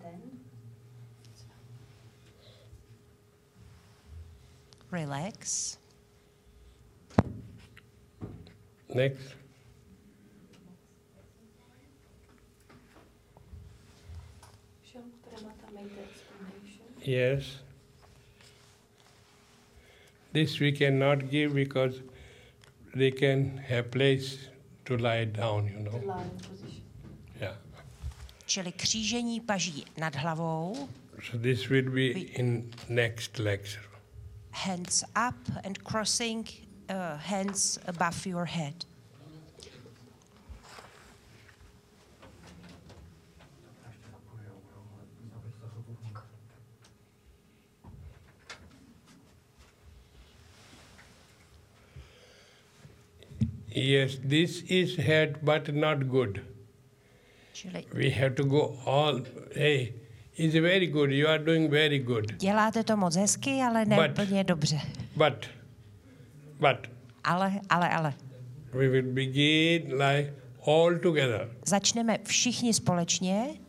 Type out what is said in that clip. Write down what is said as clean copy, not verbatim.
Relax. Next. Yes. This we cannot give because they can have place to lie down, you know. Yeah. Čili křížení paží nad hlavou. So this will be in next lecture. Hands up and crossing hands above your head. Yes, this is head, but not good. Čili We have to go all, hey, it's very good, you are doing very good. děláte to moc hezky, ale ne úplně dobře. But, Ale. we will begin like all together. Začneme všichni společně.